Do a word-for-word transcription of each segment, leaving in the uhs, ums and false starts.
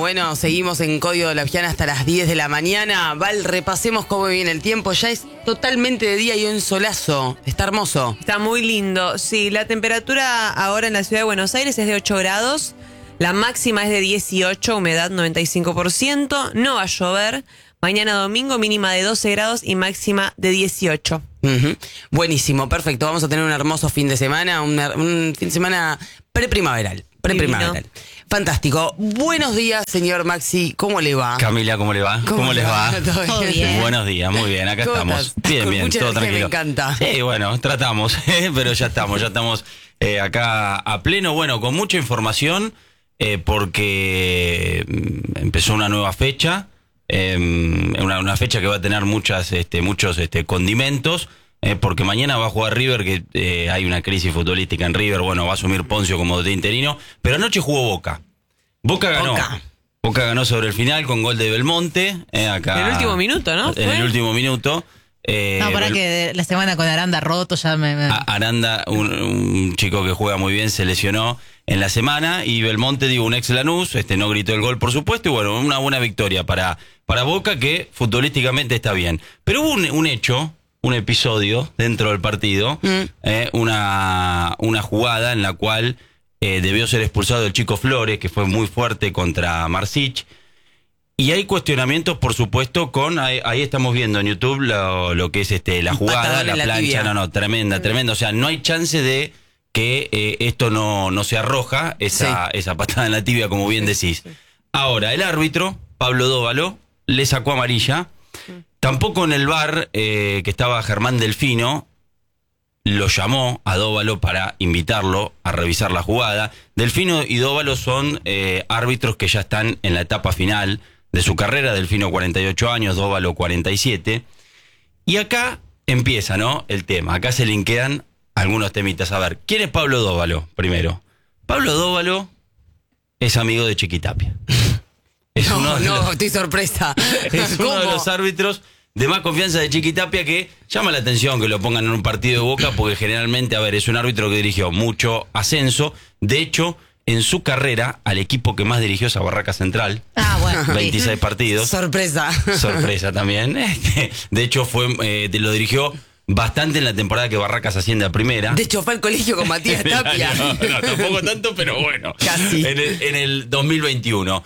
bueno, seguimos en Código de la Aviana hasta las diez de la mañana. Val, repasemos cómo viene el tiempo. Ya es totalmente de día y un solazo. Está hermoso. Está muy lindo. Sí, la temperatura ahora en la ciudad de Buenos Aires es de ocho grados. La máxima es de dieciocho, humedad noventa y cinco por ciento. No va a llover. Mañana domingo mínima de doce grados y máxima de dieciocho. Uh-huh. Buenísimo, perfecto. Vamos a tener un hermoso fin de semana, un, un fin de semana preprimaveral. Preprimaveral. Fantástico. Buenos días, señor Maxi. ¿Cómo le va? Camila, ¿cómo le va? ¿Cómo, ¿Cómo les va? ¿Todo Todo bien? bien. Buenos días, muy bien, acá ¿Cómo estamos. estás? Bien, Con bien, mucha todo energía, tranquilo. me encanta. Sí, bueno, tratamos, pero ya estamos, ya estamos eh, acá a pleno, bueno, con mucha información, eh, porque empezó una nueva fecha, eh, una, una fecha que va a tener muchas, este, muchos este, condimentos. Eh, porque mañana va a jugar River, que eh, hay una crisis futbolística en River, bueno, va a asumir Poncio como de interino, pero anoche jugó Boca. Boca ganó. Boca. Boca ganó sobre el final con gol de Belmonte. Eh, acá, En el último minuto, ¿no? En ¿Fue? el último minuto. Eh, No, para Bel- que la semana con Aranda roto ya me... me- A- Aranda, un, un chico que juega muy bien, se lesionó en la semana. Y Belmonte, digo, un ex Lanús, este, no gritó el gol, por supuesto. Y bueno, una buena victoria para, para Boca, que futbolísticamente está bien. Pero hubo un, un hecho, un episodio dentro del partido, Mm. eh, una, una jugada en la cual eh, debió ser expulsado el chico Flores, que fue muy fuerte contra Marsic. Y hay cuestionamientos, por supuesto, con, ahí, ahí estamos viendo en YouTube lo, lo que es este la Un jugada, patadón la en la plancha, tibia. no, no, tremenda, tremenda. O sea, no hay chance de que eh, esto no, no se arroja, esa, esa patada en la tibia, como bien decís. Ahora, el árbitro, Pablo Dóvalo, le sacó amarilla. Tampoco en el V A R, eh, que estaba Germán Delfino, lo llamó a Dóvalo para invitarlo a revisar la jugada. Delfino y Dóvalo son eh, árbitros que ya están en la etapa final de su carrera. Delfino cuarenta y ocho años, Dóvalo cuarenta y siete. Y acá empieza, ¿no?, el tema. Acá se linkean algunos temitas. A ver, ¿quién es Pablo Dóvalo? Primero, Pablo Dóvalo es amigo de Chiquitapia. Es No, uno de no, los- estoy sorpresa. es uno de ¿Cómo? los árbitros de más confianza de Chiquitapia, que llama la atención que lo pongan en un partido de Boca, porque generalmente, a ver, es un árbitro que dirigió mucho ascenso. De hecho, en su carrera, al equipo que más dirigió es a Barraca Central. Ah, bueno. veintiséis partidos. Sorpresa. Sorpresa también. Este, de hecho, fue eh, lo dirigió bastante en la temporada que Barracas asciende a primera. De hecho, fue al colegio con Matías Tapia. No, no, tampoco tanto, pero bueno. Casi. En el, en el dos mil veintiuno.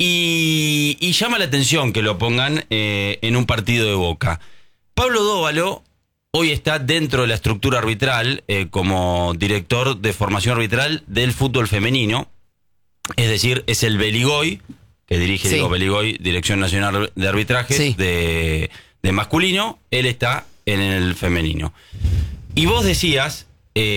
Y, y llama la atención que lo pongan eh, en un partido de Boca. Pablo Dóvalo hoy está dentro de la estructura arbitral eh, como director de formación arbitral del fútbol femenino. Es decir, es el Beligoy, que dirige, Sí. digo, Beligoy, Dirección Nacional de Arbitraje Sí. de, de masculino. Él está en el femenino. Y vos decías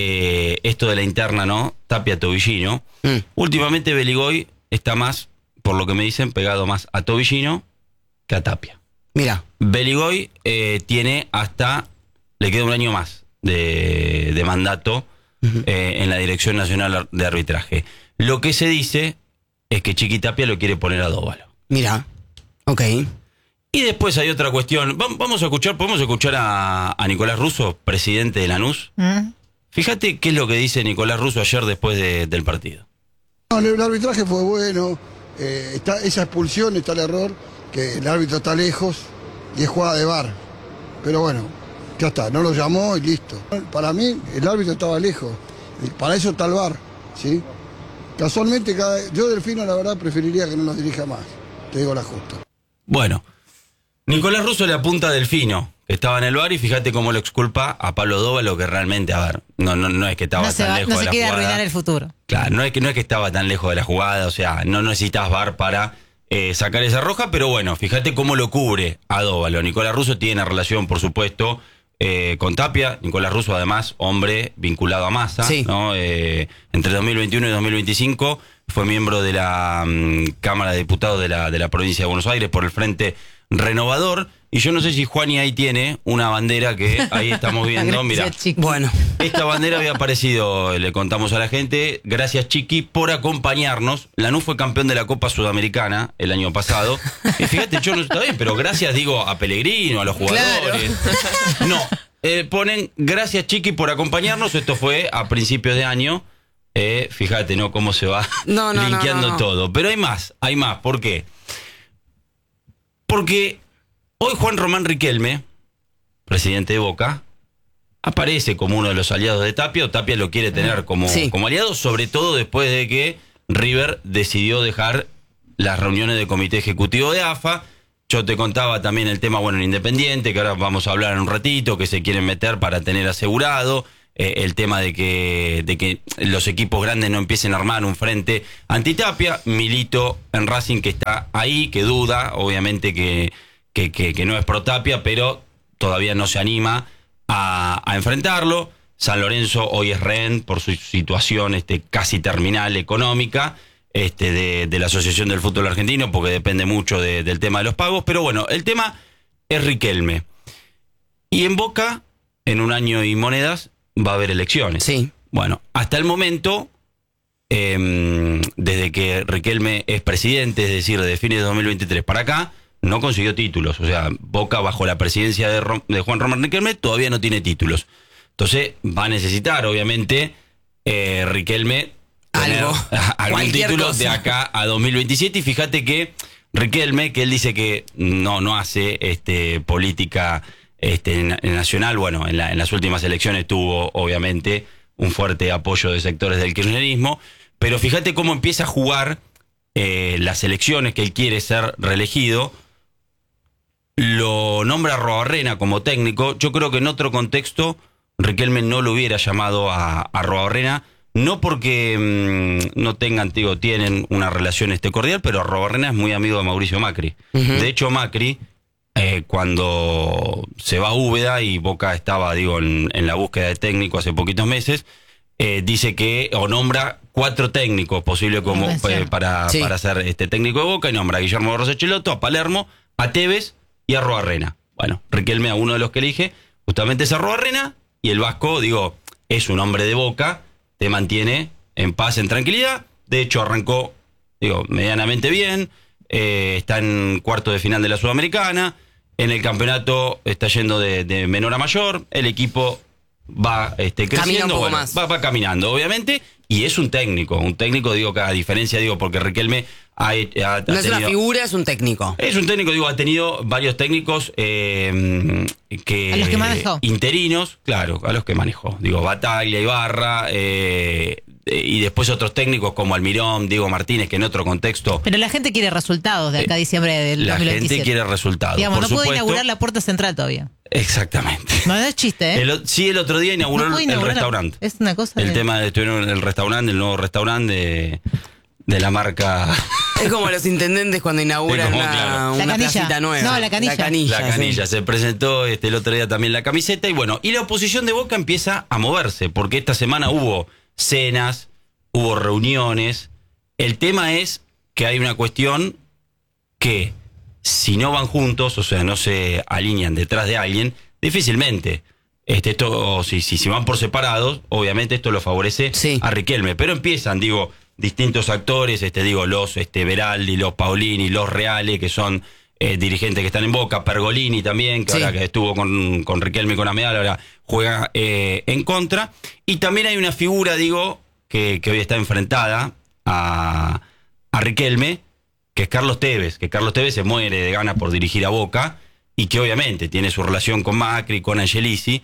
eh, esto de la interna, ¿no? Tapia Tobillino. Mm. Últimamente Beligoy está más, por lo que me dicen, pegado más a Tobillino que a Tapia. Mira. Beligoy eh, tiene hasta, le queda un año más de, de mandato Ujú. eh, en la Dirección Nacional de Arbitraje. Lo que se dice es que Chiquitapia lo quiere poner a Dóvalo. Mira. Ok. Y después hay otra cuestión. Va- Vamos a escuchar, podemos escuchar a, a Nicolás Russo, presidente de Lanús. ¿Mm? Fíjate qué es lo que dice Nicolás Russo ayer después de- del partido. No, el arbitraje fue bueno, eh, está, esa expulsión está el error, que el árbitro está lejos y es jugada de V A R. Pero bueno, ya está, no lo llamó y listo. Para mí el árbitro estaba lejos, y para eso está el V A R, ¿sí? Casualmente, cada, yo Delfino la verdad preferiría que no nos dirija más, te digo la justa. Bueno, Nicolás Russo le apunta a Delfino, que estaba en el V A R, y fíjate cómo lo exculpa a Pablo Dóvalo, que realmente, a ver, no, no, no es que estaba No se, tan va- lejos no de se la quiere jugada. arruinar el futuro. Claro, no es que no es que estaba tan lejos de la jugada, o sea, no necesitas V A R para eh, sacar esa roja, pero bueno, fíjate cómo lo cubre a Dóvalo. Nicolás Russo tiene relación, por supuesto, eh, con Tapia. Nicolás Russo, además, hombre vinculado a Massa, Sí. ¿no? Eh, entre dos mil veintiuno y dos mil veinticinco fue miembro de la mm, Cámara de Diputados de la, de la provincia de Buenos Aires por el Frente Renovador. Y yo no sé si Juani ahí tiene una bandera que ahí estamos viendo, mira. Gracias, Chiqui. Bueno. Esta bandera había aparecido, le contamos a la gente, gracias Chiqui por acompañarnos. Lanús fue campeón de la Copa Sudamericana el año pasado. Y fíjate, yo no está bien, pero gracias, digo, a Pellegrino, a los jugadores. No, eh, ponen gracias Chiqui por acompañarnos. Esto fue a principios de año. Eh, fíjate, ¿no? Cómo se va no, no, linkeando no, no, no. todo. Pero hay más, hay más. ¿Por qué? Porque hoy Juan Román Riquelme, presidente de Boca, aparece como uno de los aliados de Tapia, o Tapia lo quiere tener como, sí. como aliado, sobre todo después de que River decidió dejar las reuniones del comité ejecutivo de A F A. Yo te contaba también el tema, bueno, en Independiente, que ahora vamos a hablar en un ratito, que se quieren meter para tener asegurado, eh, el tema de que, de que los equipos grandes no empiecen a armar un frente anti-Tapia. Milito en Racing, que está ahí, que duda, obviamente que, que, que, que no es pro Tapia, pero todavía no se anima a, a enfrentarlo. San Lorenzo hoy es rehén por su situación este, casi terminal económica este, de, de la Asociación del Fútbol Argentino, porque depende mucho de, del tema de los pagos. Pero bueno, el tema es Riquelme. Y en Boca, en un año y monedas, va a haber elecciones. Sí. Bueno, hasta el momento, eh, desde que Riquelme es presidente, es decir, de fines de dos mil veintitrés para acá, no consiguió títulos. O sea, Boca, bajo la presidencia de, Rom, de Juan Román Riquelme, todavía no tiene títulos. Entonces va a necesitar, obviamente, eh, Riquelme tener algo, algún título cosa. de acá a dos mil veintisiete. Y fíjate que Riquelme, que él dice que no, no hace este, política este, nacional, bueno, en, la, en las últimas elecciones tuvo, obviamente, un fuerte apoyo de sectores del kirchnerismo, pero fíjate cómo empieza a jugar eh, las elecciones, que él quiere ser reelegido. Lo nombra Arruabarrena como técnico. Yo creo que en otro contexto Riquelme no lo hubiera llamado a, a Arruabarrena, no porque mmm, no tengan, digo, tienen una relación este cordial, pero Arruabarrena es muy amigo de Mauricio Macri. Uh-huh. De hecho, Macri, eh, cuando se va a Úbeda y Boca estaba, digo, en, en la búsqueda de técnico hace poquitos meses, eh, dice que, o nombra cuatro técnicos posibles como eh, para, sí. para ser este técnico de Boca, y nombra a Guillermo Barros Echelotto, a Palermo, a Tevez y a Arruabarrena. Bueno, Riquelme a uno de los que elige justamente es Arruabarrena, y el vasco, digo, es un hombre de Boca, te mantiene en paz, en tranquilidad. De hecho, arrancó, digo, medianamente bien, eh, está en cuarto de final de la Sudamericana, en el campeonato está yendo de, de menor a mayor, el equipo va este, creciendo, un poco bueno, más. Va, va caminando, obviamente, y es un técnico, un técnico, digo, que a diferencia, digo, porque Riquelme ha, ha, ha no tenido, es una figura, es un técnico. Es un técnico, digo, ha tenido varios técnicos eh, que... A los que manejó. Interinos, claro, a los que manejó. Digo, Bataglia, Ibarra, eh, y después otros técnicos como Almirón, Diego Martínez, que en otro contexto... Pero la gente quiere resultados de acá a diciembre del la dos mil veintisiete. La gente quiere resultados. Digamos, por no supuesto, puede inaugurar la puerta central todavía. Exactamente. No, no es chiste, ¿eh? El, sí, el otro día inauguró no el restaurante. Es una cosa. El de... tema de estuvieron en el restaurante, el nuevo restaurante de, de la marca. Es como los intendentes cuando inauguran como, una, claro. una la placita nueva. No, la canilla. La canilla. La canilla. Sí. Se presentó este, el otro día también la camiseta. Y bueno, y la oposición de Boca empieza a moverse, porque esta semana hubo cenas, hubo reuniones. El tema es que hay una cuestión que, si no van juntos, o sea, no se alinean detrás de alguien, difícilmente. Este, esto, si, si, si van por separados, obviamente esto lo favorece sí. a Riquelme. Pero empiezan, digo, distintos actores, este, digo, los este, Veraldi, los Paulini, los Reale, que son eh, dirigentes que están en Boca, Pergolini también, que sí. ahora que estuvo con, con Riquelme y con Ameal, ahora juega eh, en contra. Y también hay una figura, digo, que, que hoy está enfrentada a, a Riquelme, que es Carlos Tevez, que Carlos Tevez se muere de ganas por dirigir a Boca, y que obviamente tiene su relación con Macri, con Angelici.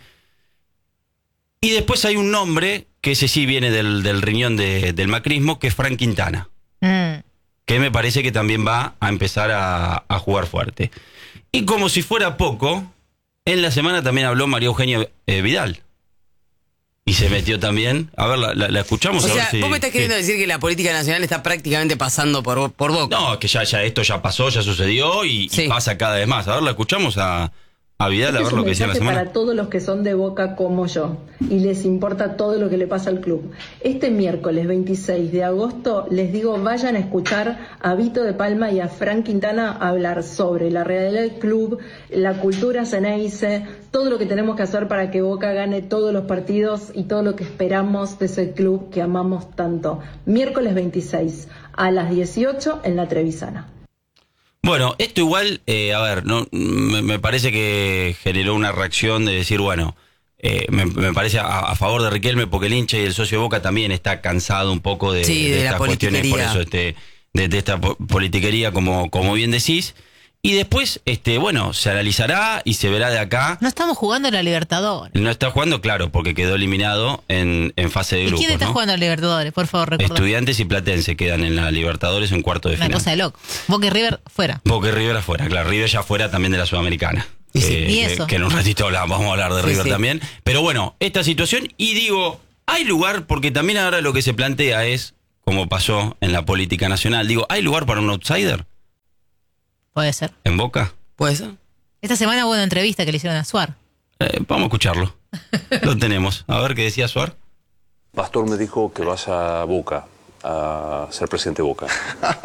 Y después hay un nombre, que ese sí viene del, del riñón de, del macrismo, que es Frank Quintana. Mm. Que me parece que también va a empezar a, a jugar fuerte. Y como si fuera poco, en la semana también habló María Eugenia eh, Vidal. Y se metió también. A ver, la, la, la escuchamos. O a sea, ver si, vos me estás queriendo sí. decir que la política nacional está prácticamente pasando por, por Boca. No, que ya, ya esto ya pasó, ya sucedió y, sí. y pasa cada vez más. A ver, la escuchamos a, a Vidal, este a ver lo que decía la semana. Para todos los que son de Boca como yo y les importa todo lo que le pasa al club. Este miércoles veintiséis de agosto les digo, vayan a escuchar a Vito de Palma y a Frank Quintana hablar sobre la realidad del club, la cultura Ceneice, todo lo que tenemos que hacer para que Boca gane todos los partidos y todo lo que esperamos de ese club que amamos tanto. Miércoles veintiséis a las dieciocho en la Trevisana. Bueno, esto igual, eh, a ver, no me, me parece que generó una reacción de decir, bueno, eh, me, me parece a, a favor de Riquelme, porque el hincha y el socio de Boca también está cansado un poco de, sí, de, de estas cuestiones, por eso este, de, de esta politiquería, como, como bien decís. Y después, este, bueno, se analizará y se verá de acá. No estamos jugando en la Libertadores. No está jugando, claro, porque quedó eliminado en, en fase de ¿Y grupos. quién está ¿no? jugando en la Libertadores? Por favor, recordá. Estudiantes y Platense quedan en la Libertadores en cuarto de Una final. cosa de loco. Boca y River fuera. Boca y River afuera, claro. River ya fuera también de la Sudamericana. Y sí, Eh, y que, eso. que en un ratito hablamos, vamos a hablar de Sí, River sí. también. Pero bueno, esta situación, y digo, hay lugar, porque también ahora lo que se plantea es, como pasó en la política nacional, digo, ¿hay lugar para un outsider Puede ser. en Boca? ¿Puede ser? Esta semana hubo una entrevista que le hicieron a Suar. Eh, vamos a escucharlo. Lo tenemos. A ver qué decía Suar. Pastor me dijo que vas a Boca, a ser presidente de Boca.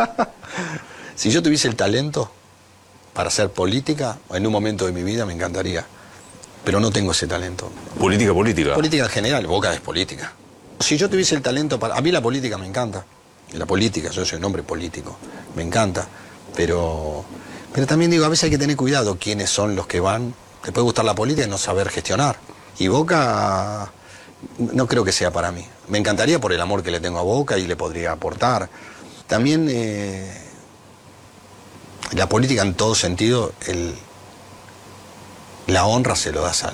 Si yo tuviese el talento para hacer política, en un momento de mi vida me encantaría. Pero no tengo ese talento. Política, política. Política en general, Boca es política. Si yo tuviese el talento para... A mí la política me encanta. La política, yo soy un hombre político. Me encanta. Pero... Pero también digo, a veces hay que tener cuidado quiénes son los que van. Te puede gustar la política y no saber gestionar. Y Boca no creo que sea para mí. Me encantaría por el amor que le tengo a Boca y le podría aportar. También eh, la política en todo sentido, el, la honra se lo das al...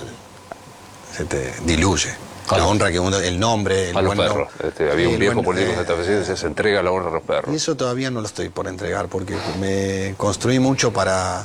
se te diluye. La honra que uno, el nombre, el A los buen perros. nom- Este, había Sí, un el viejo buen- político eh, de esta vecina que decía, se entrega la honra a los Y perros. eso todavía no lo estoy por entregar porque me construí mucho para,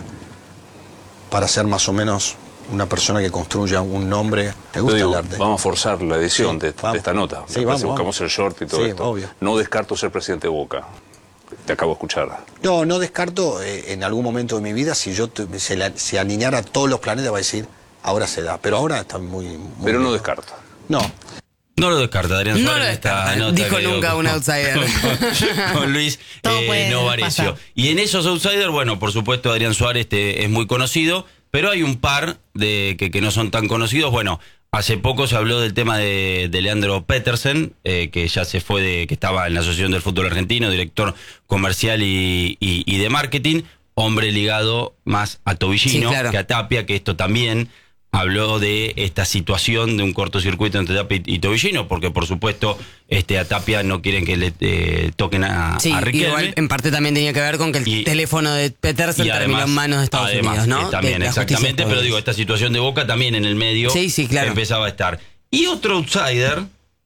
para ser más o menos una persona que construya un nombre. Me Yo gusta digo, el arte. vamos a forzar la edición Sí, de, vamos. de esta nota. Sí, Me parece, vamos, buscamos vamos. el short y todo Sí, esto. obvio. No descarto ser presidente de Boca. Te acabo de escuchar. No, no descarto eh, en algún momento de mi vida, si yo tu- se, la- se alineara todos los planetas, va a decir, ahora se da. Pero ahora está muy... muy Pero no bien. descarto. No. No lo descarta, Adrián No Suárez. lo en esta descarta, nota dijo que dio nunca con- un outsider. Con, con Luis Todo eh, puede Novarecio. pasar. Y en esos outsiders, bueno, por supuesto, Adrián Suárez este, es muy conocido, pero hay un par de que, que no son tan conocidos. Bueno, hace poco se habló del tema de, de Leandro Petersen, eh, que ya se fue, de que estaba en la Asociación del Fútbol Argentino, director comercial y, y, y de marketing, hombre ligado más a Tobillino Sí, claro. que a Tapia, que esto también habló de esta situación de un cortocircuito entre Tapia y Tobillino, porque por supuesto este a Tapia no quieren que le eh, toquen a, Sí, a Riquelme. igual en parte también tenía que ver con que el Y- teléfono de Petersen terminó en manos de Estados además, Unidos, ¿no? eh, también, De la justicia exactamente, pero digo, estadounidense. esta situación de Boca también en el medio Sí, sí, claro. empezaba a estar. Y otro outsider,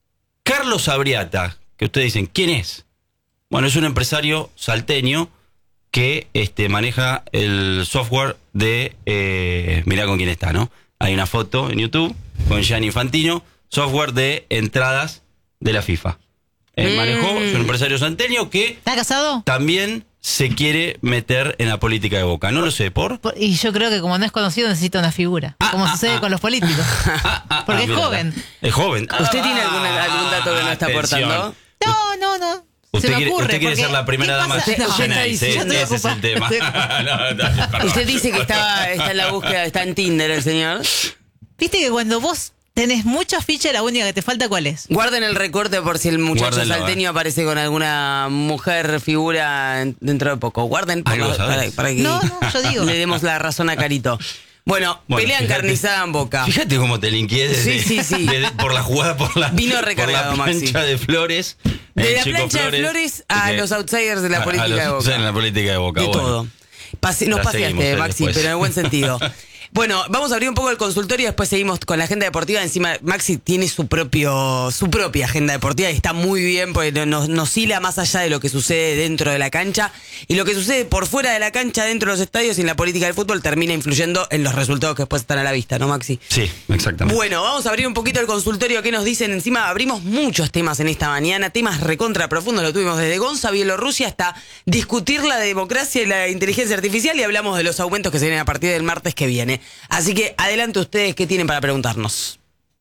Carlos Abriata, que ustedes dicen, ¿quién es? Bueno, es un empresario salteño que este, maneja el software de... Eh, mirá con quién está, ¿no? Hay una foto en YouTube con Gianni Infantino, software de entradas de la FIFA. Él Mm. manejó, es un empresario salteño que ¿Está casado? también se quiere meter en la política de Boca. No lo sé, ¿por? Por- Y yo creo que como no es conocido necesita una figura. Ah, como ah, sucede ah. con los políticos. Porque es mira, joven. Es joven. ¿Usted tiene alguna- algún dato que no está Atención. aportando? No, no, no. Usted Se me quiere, ocurre. usted quiere porque- ser la primera ¿qué dama pasa? de No, Xeneize, yo estoy ese es el ocupada. tema. No, no, perdón. Usted dice que está, está en la búsqueda, está en Tinder el señor. Viste que cuando vos tenés muchas fichas, la única que te falta, ¿cuál es? Guarden el recorte por si el muchacho Guárdenlo, salteño eh. aparece con alguna mujer figura en- dentro de poco. Guarden para, Algo para, sabés. para que No, no, yo digo. le demos la razón a Carito. Bueno, Bueno, pelea fíjate. encarnizada en Boca. Fíjate cómo te linqué desde, Sí, sí, sí. desde- por la jugada, por la, Vino por recargado, la plancha Maxi. de Flores. De eh, la Chico plancha de Flores a que- los outsiders de la a- a política los de Boca. outsiders de la política de Boca. De bueno. todo. Pase- nos Ya seguimos, paseaste, eh, Maxi, después. pero en el buen sentido. Bueno, vamos a abrir un poco el consultorio y después seguimos con la agenda deportiva. Encima, Maxi tiene su propio su propia agenda deportiva y está muy bien porque nos, nos hila más allá de lo que sucede dentro de la cancha. Y lo que sucede por fuera de la cancha, dentro de los estadios y en la política del fútbol termina influyendo en los resultados que después están a la vista, ¿no, Maxi? Sí, exactamente. Bueno, vamos a abrir un poquito el consultorio. ¿Qué nos dicen? Encima abrimos muchos temas en esta mañana, temas recontra profundos. Lo tuvimos desde Gonza, Bielorrusia, hasta discutir la democracia y la inteligencia artificial, y hablamos de los aumentos que se vienen a partir del martes que viene. Así que adelante ustedes, ¿qué tienen para preguntarnos?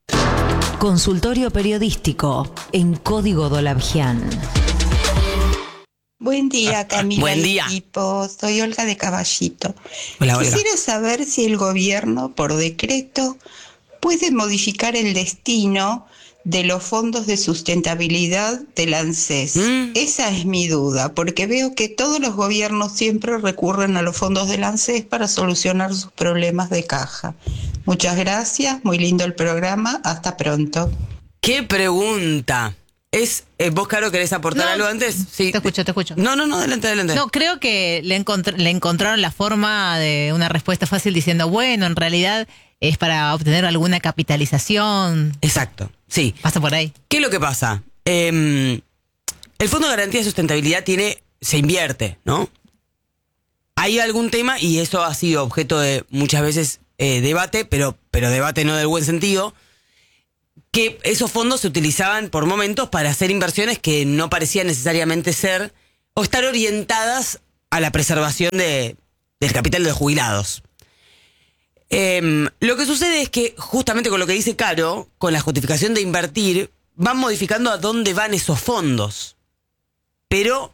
Consultorio periodístico en Código Dolabgian. Buen día, Camila. Buen y día. equipo. Soy Olga de Caballito. Hola, Olga. Quisiera saber si el gobierno, por decreto, puede modificar el destino de los fondos de sustentabilidad del ANSES. Mm. Esa es mi duda, porque veo que todos los gobiernos siempre recurren a los fondos del ANSES para solucionar sus problemas de caja. Muchas gracias, muy lindo el programa, hasta pronto. ¿Qué pregunta? Es, eh, ¿Vos, Caro, querés aportar No, algo antes? Sí. Te escucho, te escucho. No, no, no, adelante, adelante. No, creo que le, encontr- le encontraron la forma de una respuesta fácil diciendo, bueno, en realidad es para obtener alguna capitalización. Exacto, sí. Pasa por ahí. ¿Qué es lo que pasa? Eh, el Fondo de Garantía de Sustentabilidad tiene, se invierte, ¿no? Hay algún tema, y eso ha sido objeto de muchas veces eh, debate, pero, pero debate no del buen sentido, que esos fondos se utilizaban por momentos para hacer inversiones que no parecían necesariamente ser o estar orientadas a la preservación de, del capital de los jubilados. Eh, lo que sucede es que, justamente con lo que dice Caro, con la justificación de invertir, van modificando a dónde van esos fondos. Pero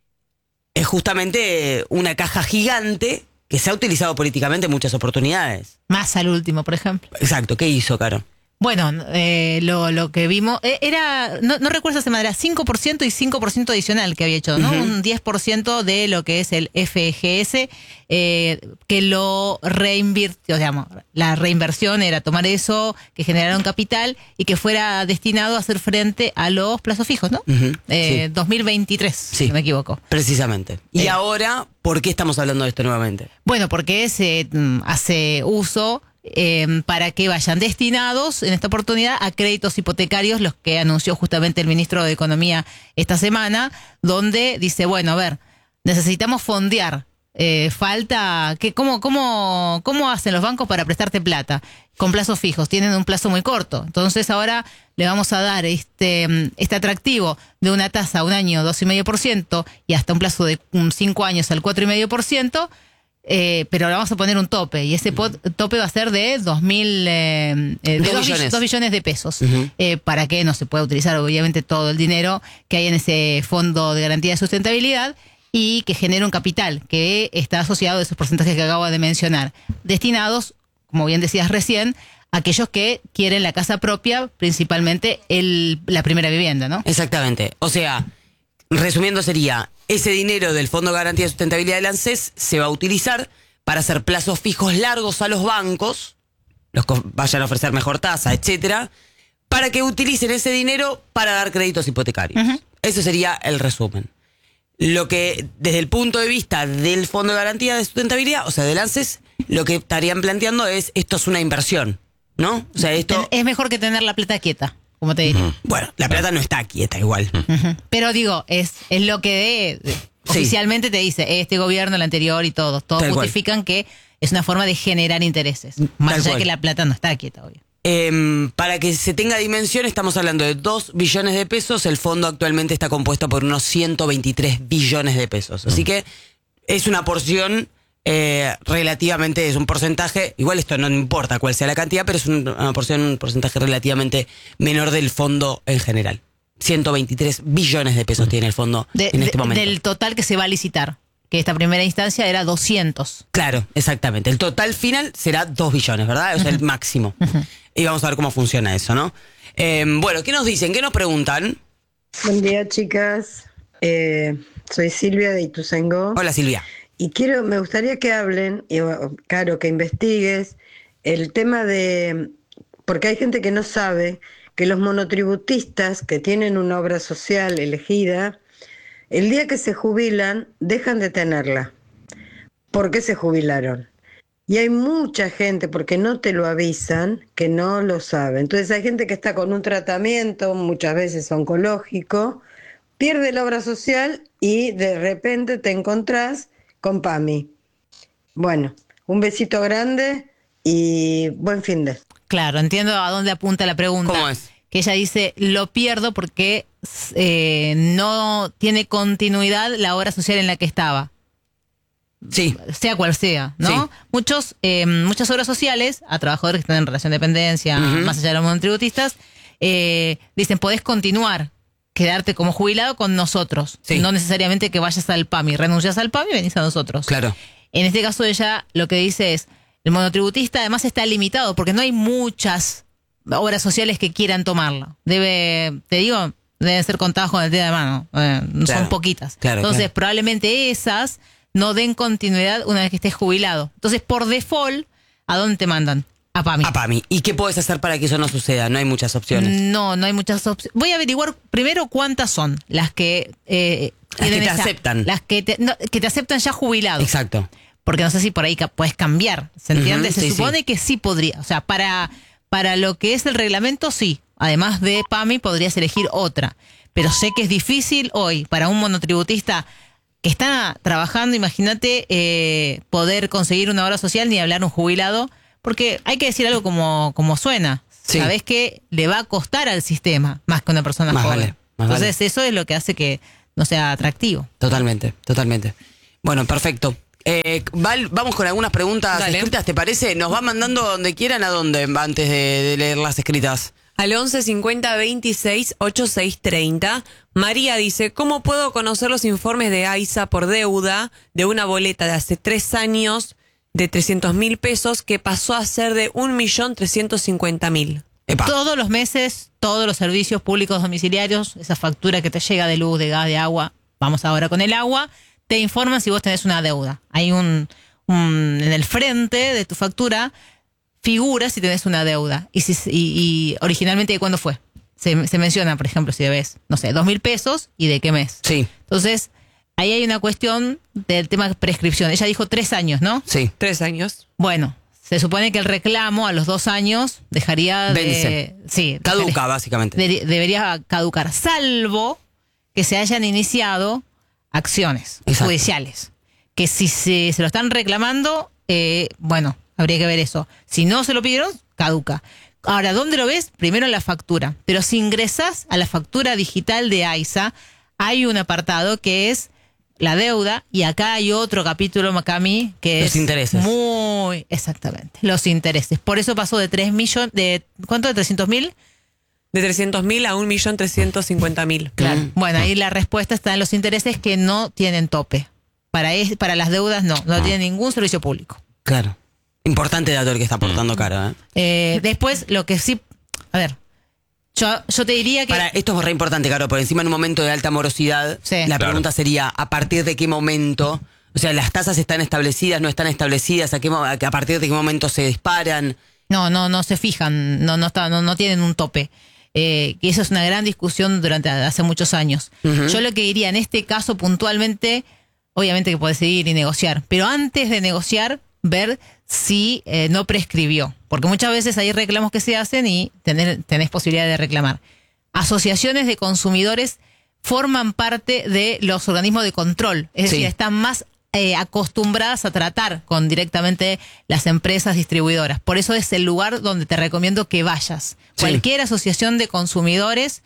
es justamente una caja gigante que se ha utilizado políticamente en muchas oportunidades. Más al último, por ejemplo. Exacto, ¿qué hizo, Caro? Bueno, eh, lo, lo que vimos eh, era, no, no recuerdo esa manera, cinco por ciento y cinco por ciento adicional que había hecho, ¿no? Uh-huh. Un diez por ciento de lo que es el F G S, eh, que lo reinvirtió, digamos, la reinversión era tomar eso, que generara un capital y que fuera destinado a hacer frente a los plazos fijos, ¿no? Uh-huh. Eh, Sí. dos mil veintitrés, Sí. si no me equivoco. Precisamente. Y Eh. ahora, ¿por qué estamos hablando de esto nuevamente? Bueno, porque se mm, hace uso eh, para que vayan destinados en esta oportunidad a créditos hipotecarios, los que anunció justamente el ministro de Economía esta semana, donde dice, bueno, a ver, necesitamos fondear. Eh, falta, que ¿cómo, cómo, ¿cómo hacen los bancos para prestarte plata? Con plazos fijos, tienen un plazo muy corto. Entonces ahora le vamos a dar este, este atractivo de una tasa a un año, dos coma cinco por ciento, y hasta un plazo de um, cinco años al cuatro coma cinco por ciento, eh, pero le vamos a poner un tope, y ese pot- tope va a ser de dos mil, eh, eh, de Dos dos billones. bill- dos billones de pesos, Ujú. eh, para que no se pueda utilizar obviamente todo el dinero que hay en ese fondo de garantía de sustentabilidad, y que genere un capital que está asociado a esos porcentajes que acabo de mencionar, destinados, como bien decías recién, a aquellos que quieren la casa propia, principalmente el, la primera vivienda, ¿no? Exactamente. O sea, resumiendo sería, ese dinero del Fondo de Garantía de Sustentabilidad del ANSES se va a utilizar para hacer plazos fijos largos a los bancos, los que vayan a ofrecer mejor tasa, etcétera, para que utilicen ese dinero para dar créditos hipotecarios. Ujú. Eso sería el resumen. Lo que, desde el punto de vista del Fondo de Garantía de Sustentabilidad, o sea, del ANSES, lo que estarían planteando es, esto es una inversión, ¿no? O sea, esto... Es mejor que tener la plata quieta, como te diría. Bueno, la plata no está quieta igual. Ujú. Pero digo, es, es lo que de- de- Sí. oficialmente te dice este gobierno, el anterior y todos. Todos Tal cual. justifican que es una forma de generar intereses. Más Tal allá de cual. que la plata no está quieta, obvio. Em, para que se tenga dimensión, estamos hablando de dos billones de pesos. El fondo actualmente está compuesto por unos ciento veintitrés billones de pesos. Así que es una porción eh, relativamente, es un porcentaje, igual esto no importa cuál sea la cantidad, pero es un- una porción, un porcentaje relativamente menor del fondo en general. ciento veintitrés billones de pesos tiene el fondo De- en este de- momento. Del total que se va a licitar, que esta primera instancia era doscientos. Claro, exactamente. El total final será dos billones, ¿verdad? O sea, el máximo. Y vamos a ver cómo funciona eso, ¿no? Eh, bueno, ¿qué nos dicen? ¿Qué nos preguntan? Buen día, chicas. Eh, soy Silvia de Ituzaingó. Hola, Silvia. Y quiero, me gustaría que hablen, y bueno, Caro, que investigues el tema de, porque hay gente que no sabe que los monotributistas que tienen una obra social elegida, el día que se jubilan, dejan de tenerla. ¿Por qué se jubilaron? Y hay mucha gente, porque no te lo avisan, que no lo sabe. Entonces hay gente que está con un tratamiento, muchas veces oncológico, pierde la obra social y de repente te encontrás con PAMI. Bueno, un besito grande y buen fin de. Claro, entiendo a dónde apunta la pregunta. ¿Cómo es? Que ella dice, lo pierdo porque eh, no tiene continuidad la obra social en la que estaba. Sí. Sea cual sea, ¿no? Sí. Muchos, eh, muchas obras sociales, a trabajadores que están en relación de dependencia, Ujú. más allá de los monotributistas, eh, dicen, podés continuar, quedarte como jubilado con nosotros. Sí. No necesariamente que vayas al PAMI. Renuncias al PAMI y venís a nosotros. Claro. En este caso ella lo que dice es, el monotributista además está limitado porque no hay muchas obras sociales que quieran tomarlo. Debe, te digo, deben ser contadas con el dedo de mano. Eh, Claro. Son poquitas. Claro, Entonces, claro. probablemente esas no den continuidad una vez que estés jubilado. Entonces, por default, ¿a dónde te mandan? A PAMI. A PAMI. ¿Y qué podés hacer para que eso no suceda? No hay muchas opciones. No, no hay muchas opciones. Voy a averiguar primero cuántas son las que... Eh, las que te esa, aceptan. Las que te, no, que te aceptan ya jubilado. Exacto. Porque no sé si por ahí ca- puedes cambiar, ¿se entiende? Uh-huh, Se sí, supone sí. que sí podría. O sea, para, para lo que es el reglamento, sí. Además de PAMI, podrías elegir otra. Pero sé que es difícil hoy para un monotributista que está trabajando, imagínate, eh, poder conseguir una obra social ni hablar un jubilado, porque hay que decir algo como, como suena. Sí. Sabés que le va a costar al sistema más que una persona Más joven. vale, más Entonces vale. eso es lo que hace que no sea atractivo. Totalmente, totalmente. Bueno, perfecto. Eh, Val, vamos con algunas preguntas Dale. escritas, ¿te parece? Nos van mandando donde quieran, a dónde, antes de, de leer las escritas. Al once cincuenta veintiséis ochenta y seis treinta, María dice, ¿cómo puedo conocer los informes de AISA por deuda de una boleta de hace tres años de trescientos mil pesos que pasó a ser de un millón trescientos cincuenta mil? Todos los meses, todos los servicios públicos domiciliarios, esa factura que te llega de luz, de gas, de agua, vamos ahora con el agua, te informan si vos tenés una deuda. Hay un, un en el frente de tu factura figura si tenés una deuda. Y, si, y, y originalmente, ¿de cuándo fue? Se, se menciona, por ejemplo, si debes, no sé, dos mil pesos y de qué mes. Sí. Entonces, ahí hay una cuestión del tema de prescripción. Ella dijo tres años, ¿no? Sí. Tres años. Bueno, se supone que el reclamo a los dos años dejaría de... Vence. Sí. Caduca, dejaría- básicamente. de- debería caducar, salvo que se hayan iniciado acciones Exacto. judiciales. Que si se, se lo están reclamando, eh, bueno, habría que ver eso. Si no se lo pidieron, caduca. Ahora, ¿dónde lo ves? Primero en la factura. Pero si ingresás a la factura digital de AISA, hay un apartado que es la deuda, y acá hay otro capítulo, Macami, que Los es intereses. muy exactamente, los intereses. Por eso pasó de tres millones, de ¿cuánto? ¿De trescientos mil? De trescientos mil a un millón trescientos cincuenta mil. Claro. Mm. Bueno, ahí la respuesta está en los intereses que no tienen tope. Para, es, para las deudas no, no tienen ningún servicio público. Claro. Importante dato el que está aportando Caro, ¿eh? Eh, después, lo que sí, a ver, yo, yo te diría que... Para, esto es re importante, Caro, por encima en un momento de alta morosidad, Sí. la Claro. pregunta sería, ¿a partir de qué momento? O sea, ¿las tasas están establecidas, no están establecidas? ¿A, qué, mo- a partir de qué momento se disparan? No, no, no se fijan, no, no, está, no, no tienen un tope. Eh, que eso es una gran discusión durante hace muchos años. Ujú. Yo lo que diría en este caso puntualmente, obviamente que puedes seguir y negociar, pero antes de negociar, ver si eh, no prescribió. Porque muchas veces hay reclamos que se hacen y tener, tenés posibilidad de reclamar. Asociaciones de consumidores forman parte de los organismos de control, es Sí. decir, están más eh, acostumbradas a tratar con directamente las empresas distribuidoras. Por eso es el lugar donde te recomiendo que vayas. Sí. Cualquier asociación de consumidores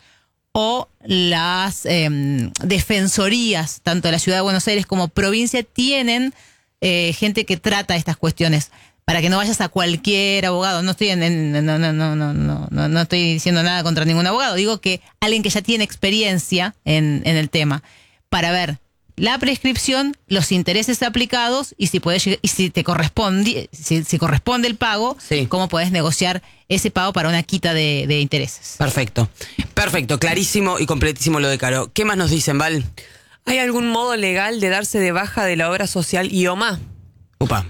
o las eh, defensorías, tanto de la Ciudad de Buenos Aires como provincia, tienen eh, gente que trata estas cuestiones. Para que no vayas a cualquier abogado. No estoy en, en- no, no, no, no, no, no, no estoy diciendo nada contra ningún abogado. Digo que alguien que ya tiene experiencia en, en el tema, para ver la prescripción, los intereses aplicados y si puedes lleg- y si te corresponde, si, si corresponde el pago, Sí. cómo podés negociar ese pago para una quita de, de intereses. Perfecto. Perfecto, clarísimo y completísimo lo de Caro. ¿Qué más nos dicen, Val? ¿Hay algún modo legal de darse de baja de la obra social I O M A? Upa.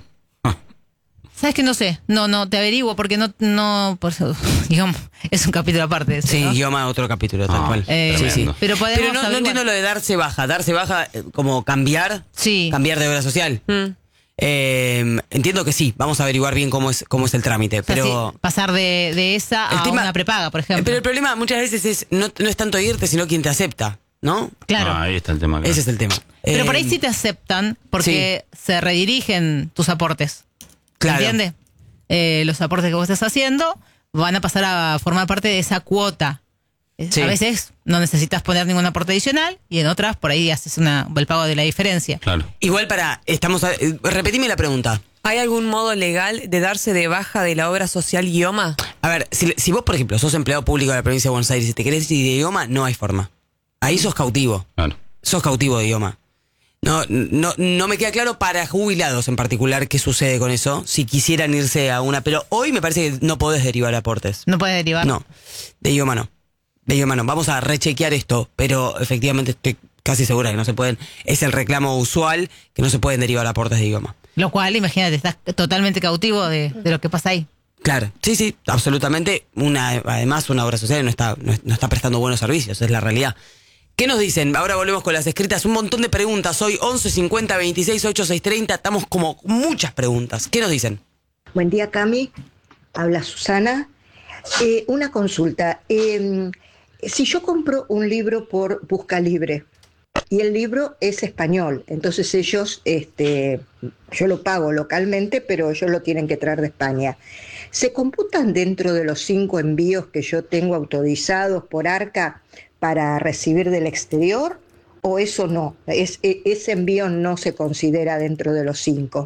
¿Sabes que no sé? No, no, te averiguo porque no, no, por eso, digamos, es un capítulo aparte de eso, Sí, ¿no? idioma, otro capítulo, tal Ah, cual. Eh, sí, sí. tremendo. Pero podemos Pero no, no averiguar. entiendo lo de darse baja. Darse baja, eh, como cambiar, Sí. cambiar de obra social. Mm. Eh, entiendo que sí, vamos a averiguar bien cómo es, cómo es el trámite, O sea, pero... sí, pasar de, de esa El a tema- una prepaga, por ejemplo. Pero el problema muchas veces es no, no es tanto irte, sino quien te acepta, ¿no? Claro. Ah, ahí está el tema. claro. Ese es el tema. Pero Eh, por ahí sí te aceptan porque se redirigen tus aportes. Claro. ¿Entiendes? Eh, los aportes que vos estás haciendo van a pasar a formar parte de esa cuota. Eh, Sí. A veces no necesitas poner ningún aporte adicional y en otras por ahí haces una, el pago de la diferencia. Claro. Igual para... estamos a- eh, repetime la pregunta. ¿Hay algún modo legal de darse de baja de la obra social I O M A? A ver, si, si vos, por ejemplo, sos empleado público de la provincia de Buenos Aires y te querés ir de idioma, no hay forma. Ahí sos cautivo. Claro. Sos cautivo de idioma. No, no, no me queda claro para jubilados en particular qué sucede con eso, si quisieran irse a una... Pero hoy me parece que no podés derivar aportes. No puedes derivar. No, de idioma no. De idioma no. Vamos a rechequear esto, pero efectivamente estoy casi segura que no se pueden... Es el reclamo usual que no se pueden derivar aportes de idioma. Lo cual, imagínate, estás totalmente cautivo de, de lo que pasa ahí. Claro, sí, sí, absolutamente. Una, además, una obra social no está, no, no está prestando buenos servicios, es la realidad. ¿Qué nos dicen? Ahora volvemos con las escritas. Un montón de preguntas hoy, once cincuenta veintiséis ochenta y seis treinta. Estamos como muchas preguntas. ¿Qué nos dicen? Buen día, Cami. Habla Susana. Eh, una consulta. Eh, si yo compro un libro por Busca Libre y el libro es español, entonces ellos, este, yo lo pago localmente, pero ellos lo tienen que traer de España, ¿se computan dentro de los cinco envíos que yo tengo autorizados por Arca para recibir del exterior? ¿O eso no? Es, ese envío no se considera dentro de los cinco.